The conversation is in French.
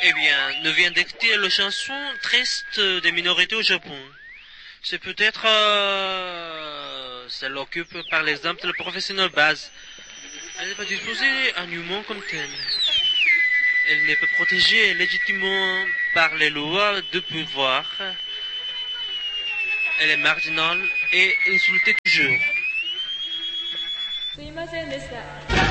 Eh bien, nous vient d'écouter la chanson triste des minorités au Japon. C'est peut-être celle occupe par l'exemple le professionnel base. Elle n'est pas disposée à un humain comme tel. Elle n'est pas protégée légitimement par les lois de pouvoir. Elle est marginale et insultée toujours. すいませんでした。